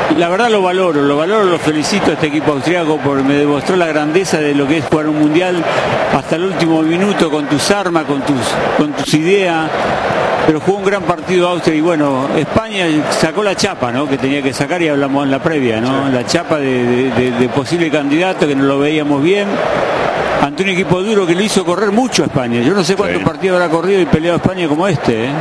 La verdad lo valoro, lo felicito a este equipo austriaco porque me demostró la grandeza de lo que es jugar un mundial hasta el último minuto con tus armas, con tus ideas. Pero jugó un gran partido Austria y bueno, España sacó la chapa, ¿no? Que tenía que sacar y hablamos en la previa, ¿no? Sí. La chapa de posible candidato que no lo veíamos bien. Ante un equipo duro que le hizo correr mucho a España. Yo no sé cuántos partidos habrá corrido y peleado España como este, ¿eh?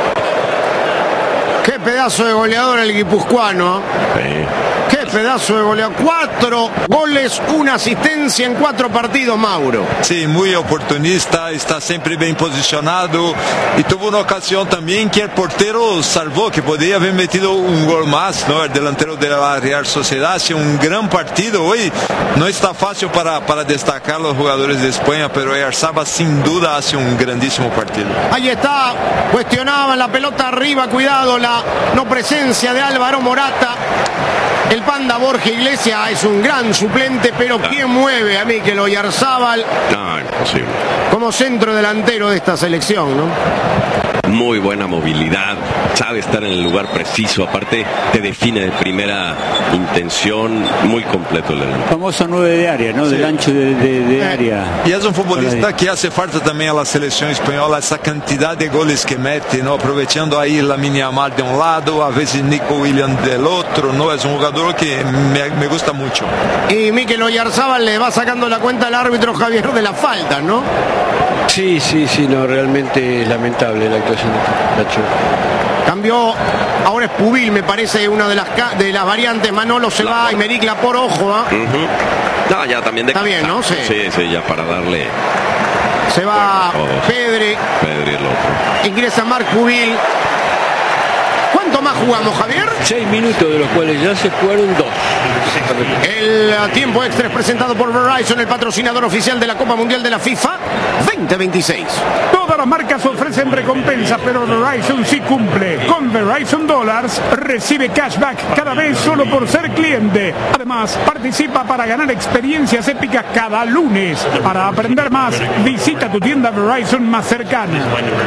Qué pedazo de goleador el guipuzcoano. Sí. Qué pedazo de goleador. 4 goles, 1 asistencia en 4 partidos, Mauro. Sí, muy oportunista, está siempre bien posicionado y tuvo una ocasión también que el portero salvó, que podría haber metido un gol más, ¿no? El delantero de la Real Sociedad hace un gran partido. Hoy no está fácil para destacar los jugadores de España, pero Oyarzabal sin duda hace un grandísimo partido. Ahí está, cuestionaban la pelota arriba, cuidado, la no presencia de Álvaro Morata. El Panda Borja Iglesias es un gran suplente, pero ¿quién mueve a Mikel Oyarzabal? No, imposible. Como centro delantero de esta selección, ¿no? Muy buena movilidad, sabe estar en el lugar preciso, aparte te define de primera intención, muy completo el elenco. Famoso 9 de área, ¿no? Sí. Del ancho de área. Y es un futbolista que hace falta también a la selección española, esa cantidad de goles que mete, ¿no? Aprovechando ahí Lamine Yamal de un lado, a veces Nico Williams del otro, ¿no? Es un jugador que me gusta mucho. Y Mikel Oyarzabal le va sacando la cuenta al árbitro Javier de la falta, ¿no? Sí, no, realmente lamentable la actuación de Nacho. Cambió, ahora es Pubil, me parece, una de las variantes. Manolo se va, y Aymeric Laporte, ojo, ¿eh? No, ya también de está bien, ¿no? Sí, ya para darle. Se va Pedri el otro. Ingresa Marc Pubil. ¿Cuánto más jugamos, Javier? 6 minutos, de los cuales ya se jugaron 2. El tiempo extra es presentado por Verizon, el patrocinador oficial de la Copa Mundial de la FIFA 2026. Todas las marcas ofrecen recompensas, pero Verizon sí cumple. Con Verizon Dollars recibe cashback cada vez solo por ser cliente. Además, participa para ganar experiencias épicas cada lunes. Para aprender más, visita tu tienda Verizon más cercana.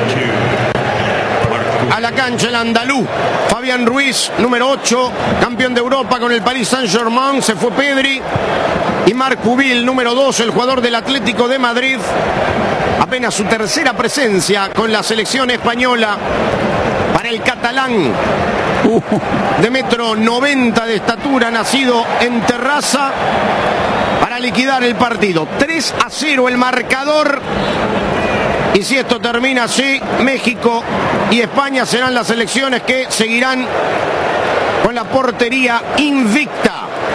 A la cancha el andaluz Fabián Ruiz, número 8, campeón de Europa con el Paris Saint-Germain. Se fue Pedri. Y Marc Pubil, número 2, el jugador del Atlético de Madrid. Apenas su tercera presencia con la selección española. Para el catalán, de 1,90 m de estatura, nacido en Terrassa, para liquidar el partido. 3-0 el marcador. Y si esto termina así, México y España serán las selecciones que seguirán con la portería invicta.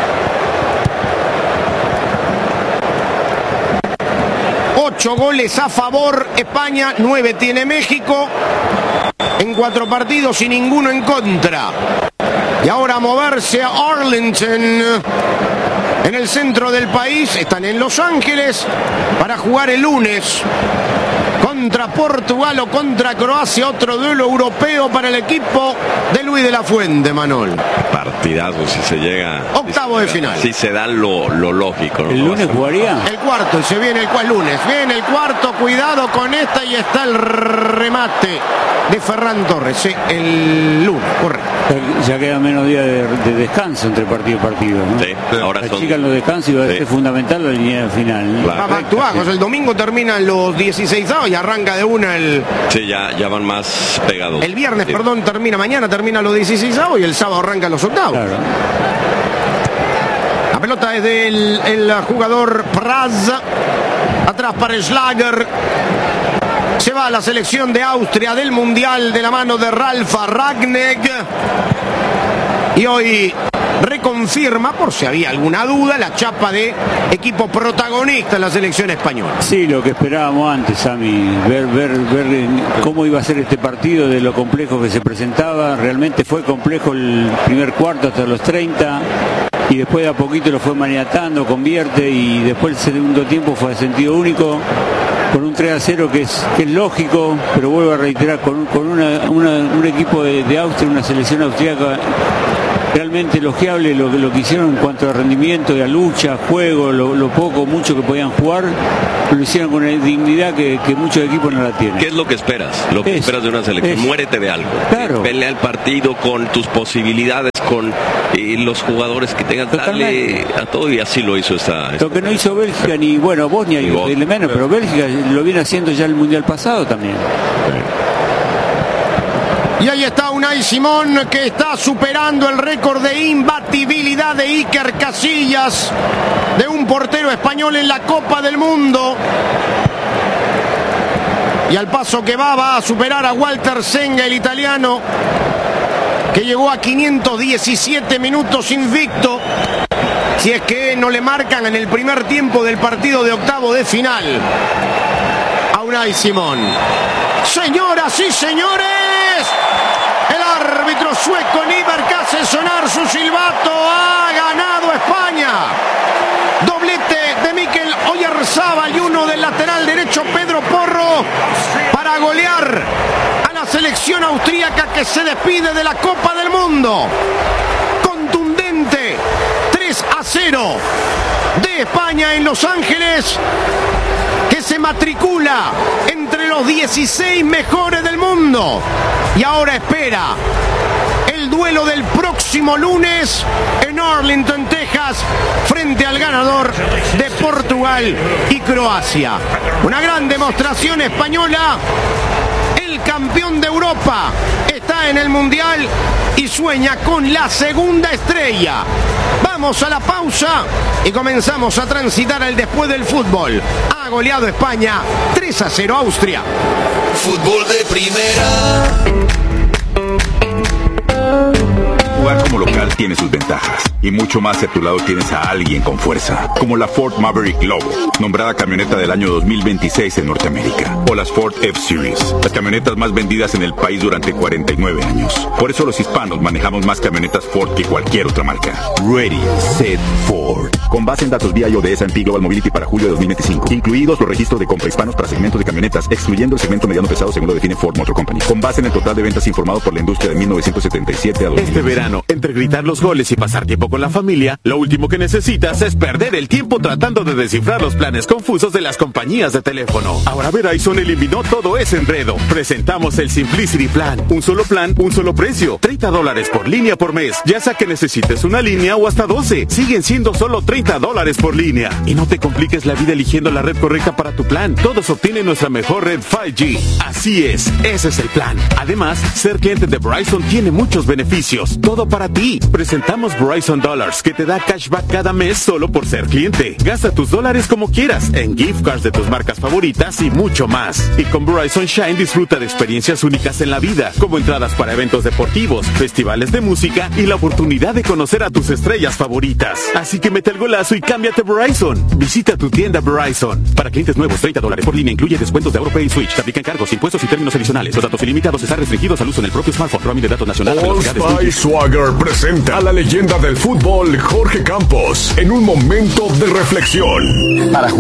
Ocho goles a favor España, 9 tiene México en 4 partidos y ninguno en contra. Y ahora a moverse a Arlington, en el centro del país. Están en Los Ángeles para jugar el lunes contra Portugal o contra Croacia, otro duelo europeo para el equipo de Luis de la Fuente, Manol. Partidazo si se llega. Octavo de final. Si se da lo lógico, ¿no? ¿El lunes jugaría? El cuarto, y se viene el lunes. Viene el cuarto, cuidado con esta, y está el remate de Ferran Torres. Sí, el lunes, correcto. Ya queda menos días de descanso entre partido y partido, ¿no? Sí, ahora achican los descansos y va a ser fundamental la línea final, ¿no? Claro. Actuamos, el domingo terminan los 16avos y arranca de una el... Sí, ya van más pegados. El viernes, termina mañana, termina los 16avos y el sábado arranca los octavos. Claro. La pelota es del jugador Praz. Atrás para Schlager. Se va a la selección de Austria del Mundial de la mano de Ralf Rangnick. Y hoy reconfirma, por si había alguna duda, la chapa de equipo protagonista en la selección española. Sí, lo que esperábamos antes, Sami, ver cómo iba a ser este partido, de lo complejo que se presentaba. Realmente fue complejo el primer cuarto hasta los 30. Y después de a poquito lo fue maniatando, convierte, y después el segundo tiempo fue de sentido único, con un 3-0 que es lógico, pero vuelvo a reiterar, con un equipo de Austria, una selección austríaca realmente elogiable lo que hicieron en cuanto a rendimiento, de la lucha, juego, lo poco, mucho que podían jugar, lo hicieron con una dignidad que muchos equipos no la tienen. ¿Qué es lo que esperas? Lo que esperas de una selección. Muérete de algo. Claro. Pelea el partido con tus posibilidades, con los jugadores que tengan. Dale a todo, y así lo hizo esta. Lo que no hizo Bélgica, ni Bosnia, y menos, pero Bélgica lo viene haciendo ya el Mundial pasado también. Y ahí está Unai Simón, que está superando el récord de imbatibilidad de Iker Casillas, de un portero español en la Copa del Mundo. Y al paso que va a superar a Walter Senga, el italiano, que llegó a 517 minutos invicto, si es que no le marcan en el primer tiempo del partido de octavo de final a Unai Simón. Señoras y señores, el árbitro sueco Nyberg hace sonar su silbato. Ha ganado España. Doblete de Mikel Oyarzabal y uno del lateral derecho Pedro Porro para golear a la selección austríaca, que se despide de la Copa del Mundo. Contundente 3-0 de España en Los Ángeles, que se matricula entre los 16 mejores del mundo. Y ahora espera el duelo del próximo lunes en Arlington, Texas, frente al ganador de Portugal y Croacia. Una gran demostración española. El campeón de Europa está en el Mundial y sueña con la segunda estrella. Vamos a la pausa y comenzamos a transitar el después del fútbol. Ha goleado España 3-0 a Austria. Fútbol de primera. Jugar como local tiene sus ventajas, y mucho más si a tu lado tienes a alguien con fuerza, como la Ford Maverick Lobo, nombrada camioneta del año 2026 en Norteamérica, o las Ford F-Series, las camionetas más vendidas en el país durante 49 años. Por eso los hispanos manejamos más camionetas Ford que cualquier otra marca. Ready, Set, Ford. Con base en datos vía de S&P Global Mobility para julio de 2025, incluidos los registros de compra hispanos para segmentos de camionetas, excluyendo el segmento mediano pesado según lo define Ford Motor Company. Con base en el total de ventas informado por la industria de 1977 a 2000. Este verano, entre gritar los goles y pasar tiempo con la familia, lo último que necesitas es perder el tiempo tratando de descifrar los planes confusos de las compañías de teléfono. Ahora Verizon eliminó todo ese enredo. Presentamos el Simplicity Plan. Un solo plan, un solo precio. $30 por línea por mes. Ya sea que necesites una línea o hasta 12. Siguen siendo solo $30 por línea. Y no te compliques la vida eligiendo la red correcta para tu plan. Todos obtienen nuestra mejor red 5G. Así es, ese es el plan. Además, ser cliente de Verizon tiene muchos beneficios. Todo para ti. Presentamos Verizon Dollars, que te da cashback cada mes solo por ser cliente. Gasta tus dólares como quieras, en gift cards de tus marcas favoritas y mucho más. Y con Verizon Shine disfruta de experiencias únicas en la vida, como entradas para eventos deportivos, festivales de música y la oportunidad de conocer a tus estrellas favoritas. Así que mete el golazo y cámbiate Verizon. Visita tu tienda Verizon. Para clientes nuevos, $30 por línea incluye descuentos de AutoPay y Switch. Se aplican cargos, impuestos y términos adicionales. Los datos ilimitados están restringidos al uso en el propio smartphone. Roaming de datos nacional a velocidades. Swagger presenta a la leyenda del fútbol Jorge Campos en un momento de reflexión. Para jugar